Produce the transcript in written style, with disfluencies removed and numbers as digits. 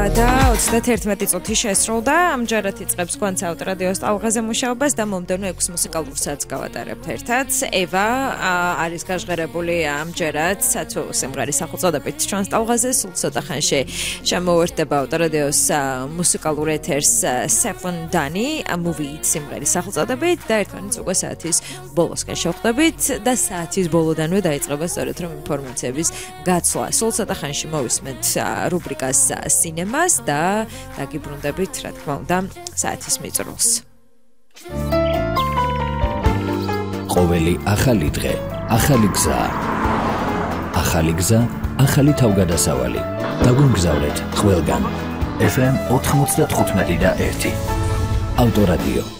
და 31 წუთი შესრულდა. ამჯერად იწყებს გვანც ავტორადიოს ტალღაზე მუშაობას და მომდევნო 6 მუსიკალურ საათს გავატარებთ ერთად. ევა არის გაჟღერებული ამჯერად საცვო სიმღერის სახელწოდებით ჩვენს ტალღაზე. სულ ცოტა ხანში შემოვერთდება ავტორადიოს მუსიკალურ ეთერს Saffron Dani movie სიმღერის სახელწოდებით და ერთმანეთს უკვე საათის ბოლოსკენ შევხვდებით და საათის ბოლოდანვე დაიწყება სწორედ რომ ინფორმაციების გაცვლა. სულ ცოტა ხანში მოვისმენთ რუბრიკას სინემას და დაგიბრუნდებით რა თქმა უნდა საათის მიწურულს. ყოველი ახალი დღე, ახალი გზა. ახალი გზა, ახალი თავგადასავალი. დაგვიმგზავრეთ ყველგან. FM 95 და 1. ავტორადიო